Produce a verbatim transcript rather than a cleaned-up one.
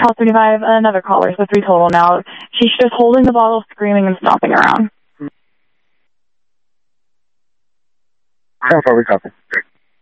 House thirty-five, another caller, so three total now. She's just holding the bottle, screaming and stomping around. How far we copy?